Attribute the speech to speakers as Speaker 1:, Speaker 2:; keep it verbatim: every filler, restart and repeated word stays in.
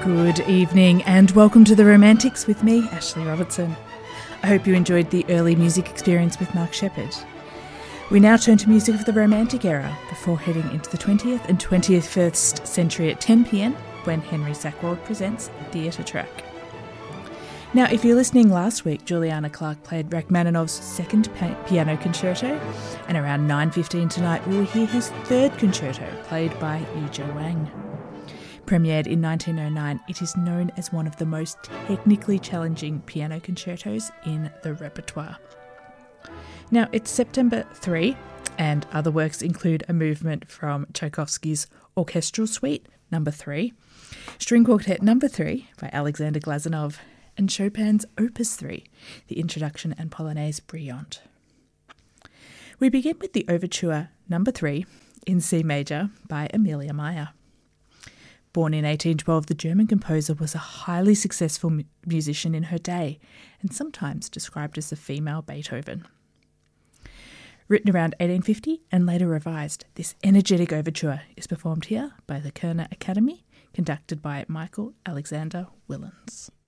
Speaker 1: Good evening and welcome to The Romantics with me, Ashley Robertson. I hope you enjoyed the early music experience with Mark Sheppard. We now turn to music of the Romantic era before heading into the twentieth and twenty-first century at ten p m when Henry Sachwald presents Theatre Track. Now, if you're listening last week, Juliana Clark played Rachmaninoff's second piano concerto, and around nine fifteen tonight we will hear his third concerto, played by Yuzhou Wang. Premiered in nineteen oh nine, it is known as one of the most technically challenging piano concertos in the repertoire. Now, it's September third, and other works include a movement from Tchaikovsky's Orchestral Suite number three, String Quartet number three by Alexander Glazunov, and Chopin's Opus three, the Introduction and Polonaise Brillante. We begin with the Overture number three in C major by Emilia Mayer. Born in eighteen twelve, the German composer was a highly successful mu- musician in her day and sometimes described as the female Beethoven. Written around eighteen fifty and later revised, this energetic overture is performed here by the Kerner Academy, conducted by Michael Alexander Willens.